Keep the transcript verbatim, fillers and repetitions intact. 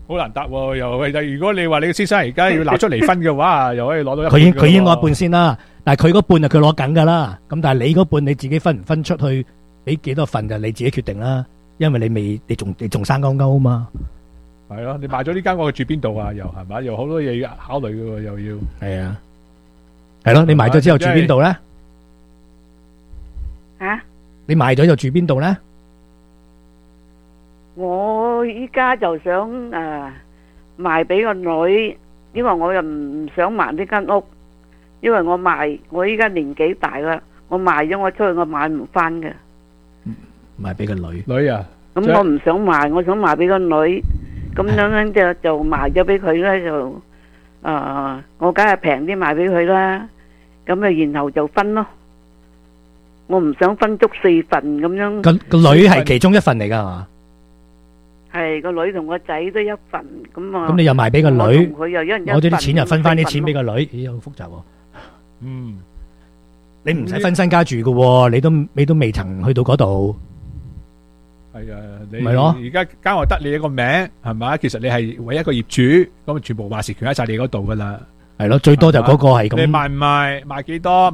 好難答喎，又喂，如果你話你嘅先生而家要鬧出離婚嘅話，又可以攞到一半㗎喎。 佢已經佢已經攞一半先啦，但係佢嗰半就佢攞緊㗎啦。咁但係你嗰半你自己分唔分出去，俾幾多份就你自己決定啦。因為你未你仲你仲生勾勾啊嘛。 係咯，你賣咗呢間屋住邊度啊？又係咪？又好多嘢要考慮嘅喎，又要。 係啊，係咯，你賣咗之後住邊度咧？ 吓？ 你賣咗又住邊度咧？ 我依家就想誒賣俾個女，因為我又唔想賣呢間屋，因為我賣我依家年紀大啦，我賣咗我出去我買唔翻嘅。 賣俾個女。 女啊？ 咁我唔想賣，我想賣俾個女，咁樣樣就就賣咗俾佢咧，就誒我梗係平啲賣俾佢啦，咁啊然後就分咯。我唔想分足四份咁樣。 個個女係其中一份嚟㗎係嘛？ 係個女同個仔都一份咁啊。 咁你又賣俾個女， 佢又一人一份， 攞咗啲錢又分翻啲錢俾個女，咦好複雜喎。 嗯， 你唔使分身家住㗎喎，你都你都未曾去到嗰度。 係啊，你咪咯而家間屋得你一個名係咪？其實你係唯一一個業主，咁全部話事權喺晒你嗰度㗎啦。 係咯，最多就嗰個係咁。 你賣唔賣？賣幾多？